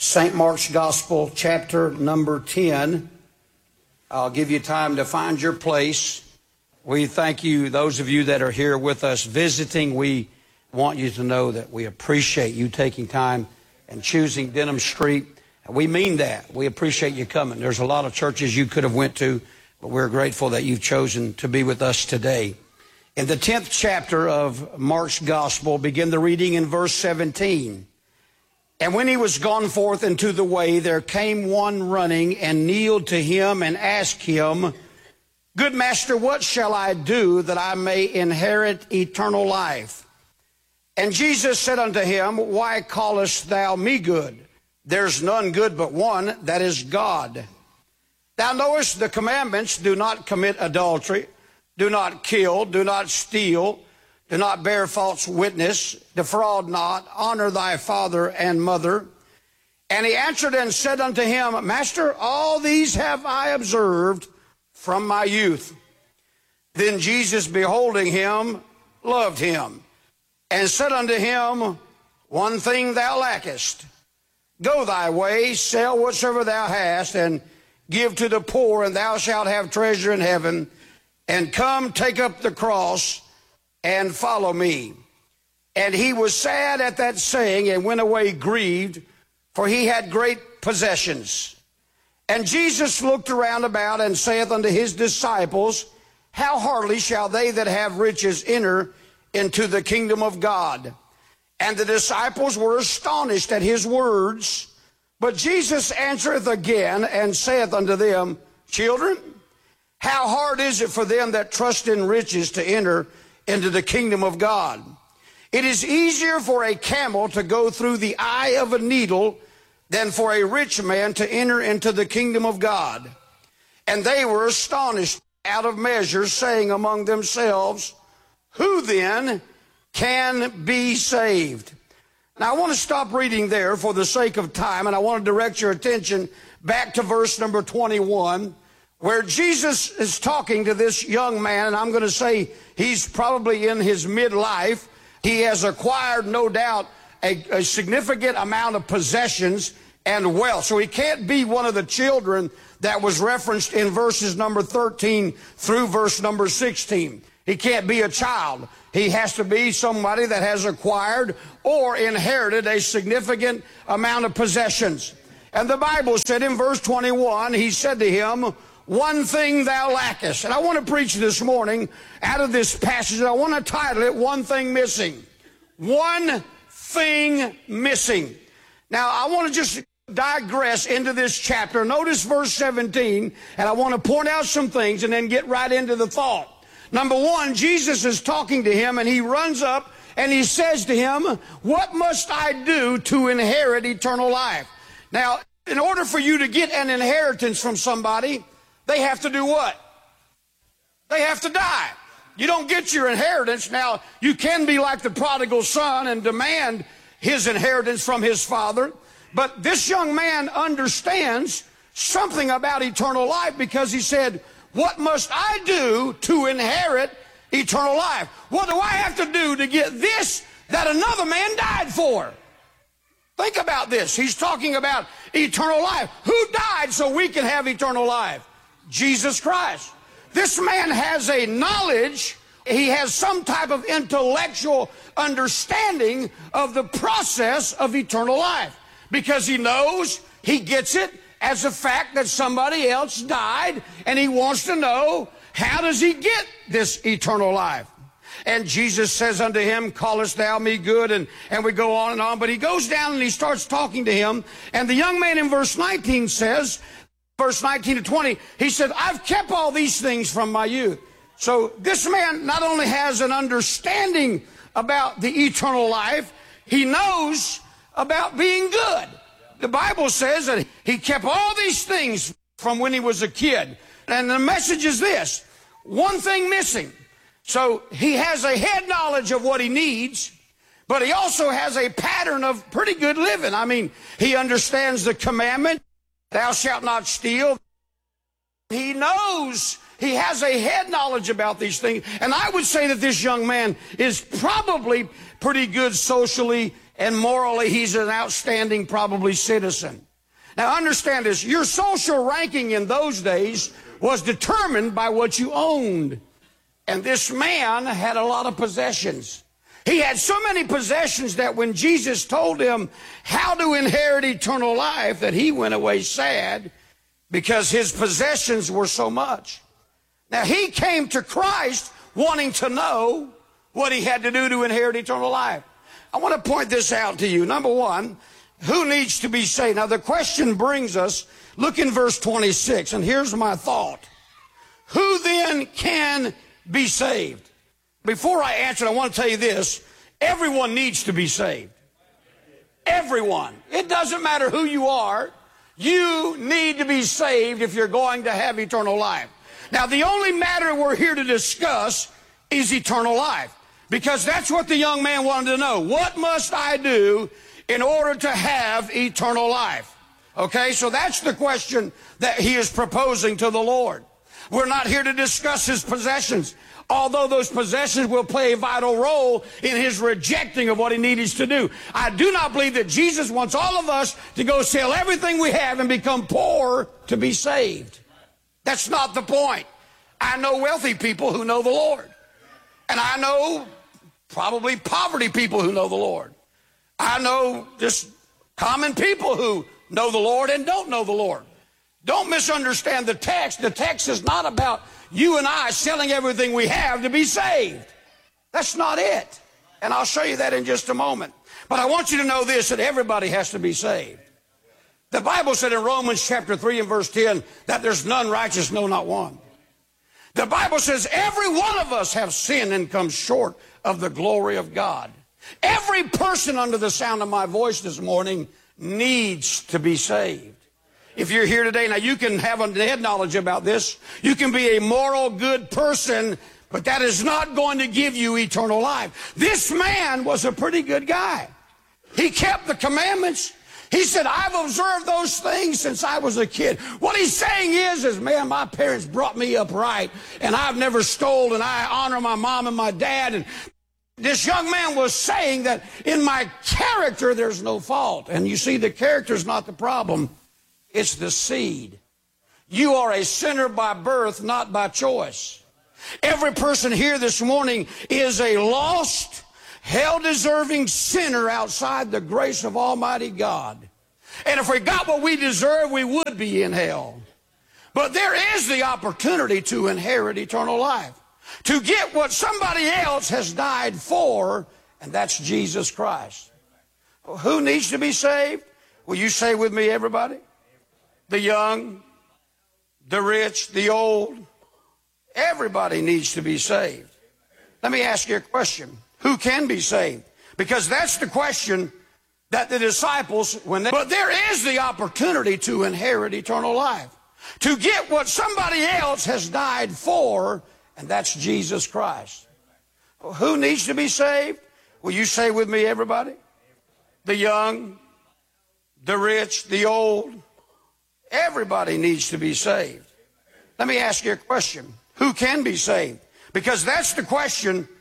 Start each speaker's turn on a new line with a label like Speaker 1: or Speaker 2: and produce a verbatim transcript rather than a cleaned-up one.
Speaker 1: Saint Mark's Gospel, chapter number ten. I'll give you time to find your place. We thank you, those of you that are here with us visiting. We want you to know that we appreciate you taking time and choosing Denham Street. And we mean that. We appreciate you coming. There's a lot of churches you could have went to, but we're grateful that you've chosen to be with us today. In the tenth chapter of Mark's Gospel, begin the reading in verse seventeen. And when he was gone forth into the way, there came one running and kneeled to him and asked him, Good master, what shall I do that I may inherit eternal life? And Jesus said unto him, Why callest thou me good? There's none good but one, that is God. Thou knowest the commandments, do not commit adultery, do not kill, do not steal, do not bear false witness, defraud not, honor thy father and mother. And he answered and said unto him, Master, all these have I observed from my youth. Then Jesus, beholding him, loved him, and said unto him, One thing thou lackest. Go thy way, sell whatsoever thou hast, and give to the poor, and thou shalt have treasure in heaven. And come, take up the cross, and follow me. And he was sad at that saying, and went away grieved, for he had great possessions. And Jesus looked around about, and saith unto his disciples, How hardly shall they that have riches enter into the kingdom of God? And the disciples were astonished at his words. But Jesus answereth again, and saith unto them, Children, how hard is it for them that trust in riches to enter into the kingdom of God? It is easier for a camel to go through the eye of a needle than for a rich man to enter into the kingdom of God. And they were astonished out of measure, saying among themselves, Who then can be saved? Now I want to stop reading there for the sake of time, and I want to direct your attention back to verse number twenty-one, where Jesus is talking to this young man, and I'm going to say he's probably in his midlife. He has acquired, no doubt, a, a significant amount of possessions and wealth. So he can't be one of the children that was referenced in verses number thirteen through verse number sixteen. He can't be a child. He has to be somebody that has acquired or inherited a significant amount of possessions. And the Bible said in verse twenty-one, he said to him, One thing thou lackest. And I want to preach this morning out of this passage. I want to title it, One Thing Missing. One thing missing. Now, I want to just digress into this chapter. Notice verse seventeen, and I want to point out some things and then get right into the thought. Number one, Jesus is talking to him, and he runs up and he says to him, What must I do to inherit eternal life? Now, in order for you to get an inheritance from somebody, they have to do what? They have to die. You don't get your inheritance. Now, you can be like the prodigal son and demand his inheritance from his father. But this young man understands something about eternal life, because he said, What must I do to inherit eternal life? What do I have to do to get this that another man died for? Think about this. He's talking about eternal life. Who died so we can have eternal life? Jesus Christ. This man has a knowledge, he has some type of intellectual understanding of the process of eternal life, because he knows, he gets it as a fact that somebody else died, and he wants to know, how does he get this eternal life? And Jesus says unto him, Callest thou me good? And, and we go on and on, but he goes down and he starts talking to him, and the young man in verse nineteen says, verse nineteen to twenty, he said, I've kept all these things from my youth. So this man not only has an understanding about the eternal life, he knows about being good. The Bible says that he kept all these things from when he was a kid. And the message is this: one thing missing. So he has a head knowledge of what he needs, but he also has a pattern of pretty good living. I mean, he understands the commandment, thou shalt not steal. He knows, he has a head knowledge about these things. And I would say that this young man is probably pretty good socially and morally he's an outstanding, probably, citizen. Now understand this, your social ranking in those days was determined by what you owned. And this man had a lot of possessions. He had so many possessions that when Jesus told him how to inherit eternal life, that he went away sad because his possessions were so much. Now he came to Christ wanting to know what he had to do to inherit eternal life. I want to point this out to you. Number one, who needs to be saved? Now the question brings us, look in verse twenty-six, and here's my thought. Who then can be saved? Before I answer, I want to tell you this. Everyone needs to be saved. Everyone. It doesn't matter who you are. You need to be saved if you're going to have eternal life. Now, the only matter we're here to discuss is eternal life, because that's what the young man wanted to know. What must I do in order to have eternal life? Okay, so that's the question that he is proposing to the Lord. We're not here to discuss his possessions, although those possessions will play a vital role in his rejecting of what he needs to do. I do not believe that Jesus wants all of us to go sell everything we have and become poor to be saved. That's not the point. I know wealthy people who know the Lord. And I know probably poverty people who know the Lord. I know just common people who know the Lord and don't know the Lord. Don't misunderstand the text. The text is not about you and I selling everything we have to be saved. That's not it. And I'll show you that in just a moment. But I want you to know this, that everybody has to be saved. The Bible said in Romans chapter three and verse ten that there's none righteous, no, not one. The Bible says every one of us have sinned and come short of the glory of God. Every person under the sound of my voice this morning needs to be saved. If you're here today, now you can have a head knowledge about this. You can be a moral, good person, but that is not going to give you eternal life. This man was a pretty good guy. He kept the commandments. He said, I've observed those things since I was a kid. What he's saying is, is, man, my parents brought me up right, and I've never stolen, and I honor my mom and my dad. And this young man was saying that in my character there's no fault. And you see, the character's not the problem. It's the seed. You are a sinner by birth, not by choice. Every person here this morning is a lost, hell-deserving sinner outside the grace of Almighty God. And if we got what we deserve, we would be in hell. But there is the opportunity to inherit eternal life, to get what somebody else has died for, and that's Jesus Christ. Well, who needs to be saved? Will you say with me, everybody? The young, the rich, the old, everybody needs to be saved. Let me ask you a question. Who can be saved? Because that's the question that the disciples, when they, but there is the opportunity to inherit eternal life, to get what somebody else has died for, and that's Jesus Christ. Well, who needs to be saved? Will you say with me, everybody? The young, the rich, the old, everybody needs to be saved. Let me ask you a question. Who can be saved? Because that's the question